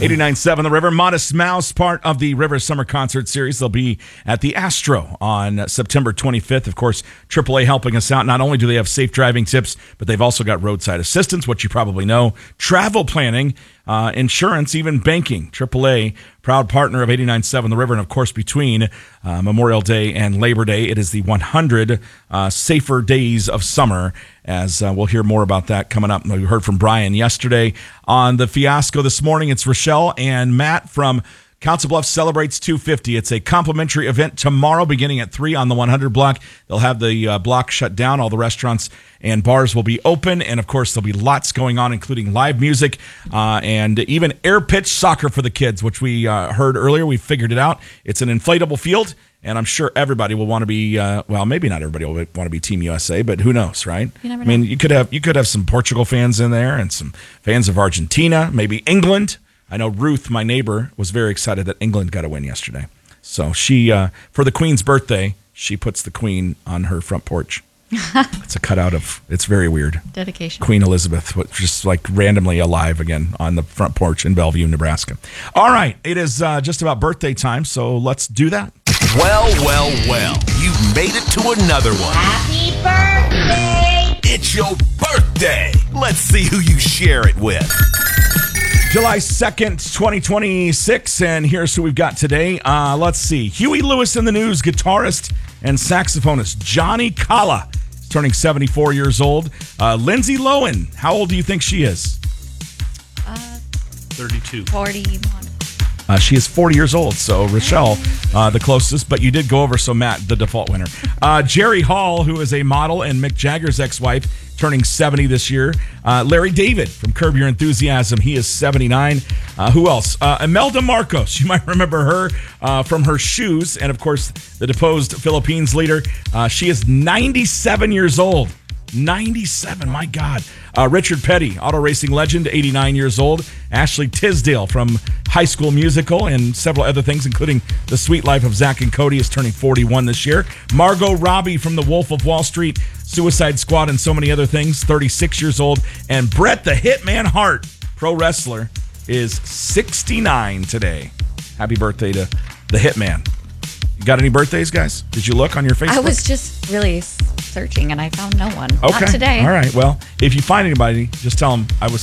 89.7 The River. Modest Mouse, part of the River Summer Concert Series. They'll be at the Astro on September 25th. Of course, AAA helping us out. Not only do they have safe driving tips, but they've also got roadside assistance, what you probably know, travel planning, insurance, even banking. AAA, proud partner of 89.7 The River. And, of course, between Memorial Day and Labor Day, it is the 100 safer days of summer, as we'll hear more about that coming up. We heard from Brian yesterday on the fiasco. This morning, it's Rochelle and Matt from Council Bluffs Celebrates 250. It's a complimentary event tomorrow beginning at 3 on the 100 block. They'll have the block shut down. All the restaurants and bars will be open. And, of course, there'll be lots going on, including live music and even air pitch soccer for the kids, which we heard earlier. We figured it out. It's an inflatable field. And I'm sure everybody will want to be, well, maybe not everybody will want to be Team USA, but who knows, right? You never I mean, know. you could have some Portugal fans in there and some fans of Argentina, maybe England. I know Ruth, my neighbor, was very excited that England got a win yesterday. So she, for the Queen's birthday, she puts the Queen on her front porch. It's a cutout of, it's very weird. Dedication. Queen Elizabeth, just like randomly alive again on the front porch in Bellevue, Nebraska. All right, it is just about birthday time, so let's do that. Well. You've made it to another one. Happy birthday! It's your birthday. Let's see who you share it with. July 2nd, 2026, and here's who we've got today. Let's see. Huey Lewis in the News guitarist and saxophonist Johnny Kalla is turning 74 years old. Lindsay Lohan, how old do you think she is? 32. 41. She is 40 years old, so Rochelle, the closest, but you did go over, so Matt, the default winner. Jerry Hall, who is a model and Mick Jagger's ex-wife, turning 70 this year. Larry David from Curb Your Enthusiasm, he is 79. Who else? Imelda Marcos, you might remember her from her shoes, and of course, the deposed Philippines leader. She is 97 years old. 97, my God. Richard Petty, auto racing legend, 89 years old. Ashley Tisdale from High School Musical and several other things, including The Sweet Life of Zack and Cody, is turning 41 this year. Margot Robbie from The Wolf of Wall Street, Suicide Squad, and so many other things, 36 years old. And Bret the Hitman Hart, pro wrestler, is 69 today. Happy birthday to the Hitman. You got any birthdays, guys? Did you look on your Facebook? I was just really searching, and I found no one. Okay. Not today. All right. Well, if you find anybody, just tell them I was